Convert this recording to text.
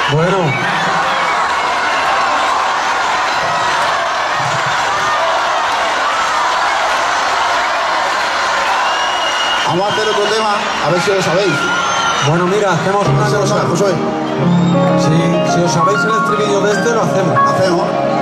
Bueno. Vamos a hacer otro tema, a ver si lo sabéis. Bueno, mira, hacemos una ¿Se lo cosa. sabe, Josué? Si os sabéis el estribillo de este, lo hacemos. Hacemos.